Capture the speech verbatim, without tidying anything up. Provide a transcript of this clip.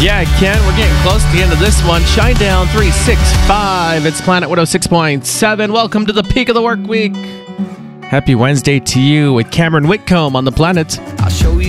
Yeah, Ken, we're getting close to the end of this one. Shinedown three sixty-five. It's Planet one oh six point seven. Welcome to the peak of the work week. Happy Wednesday to you with Cameron Whitcomb on the Planet. I'll show you